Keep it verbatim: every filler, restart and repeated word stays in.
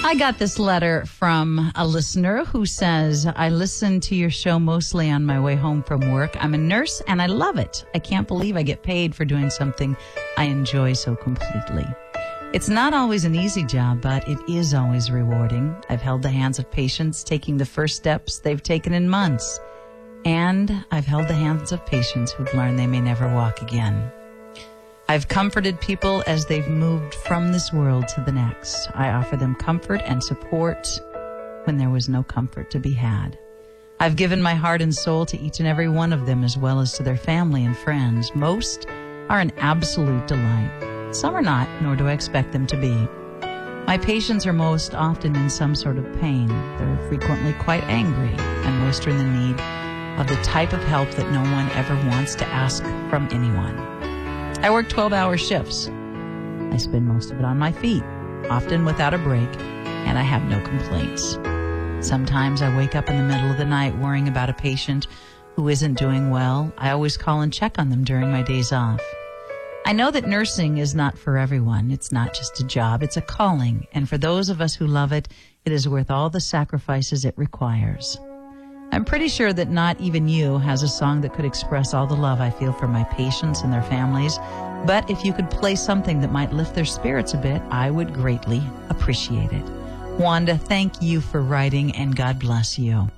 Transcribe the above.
I got this letter from a listener who says, I listen to your show mostly on my way home from work. I'm a nurse and I love it. I can't believe I get paid for doing something I enjoy so completely. It's not always an easy job, but it is always rewarding. I've held the hands of patients taking the first steps they've taken in months. And I've held the hands of patients who've learned they may never walk again. I've comforted people as they've moved from this world to the next. I offer them comfort and support when there was no comfort to be had. I've given my heart and soul to each and every one of them, as well as to their family and friends. Most are an absolute delight. Some are not, nor do I expect them to be. My patients are most often in some sort of pain. They're frequently quite angry, and most are in the need of the type of help that no one ever wants to ask from anyone. I work twelve-hour shifts. I spend most of it on my feet, often without a break, and I have no complaints. Sometimes I wake up in the middle of the night worrying about a patient who isn't doing well. I always call and check on them during my days off. I know that nursing is not for everyone. It's not just a job, it's a calling, and for those of us who love it, it is worth all the sacrifices it requires. I'm pretty sure that not even you has a song that could express all the love I feel for my patients and their families. But if you could play something that might lift their spirits a bit, I would greatly appreciate it. Wanda, thank you for writing, and God bless you.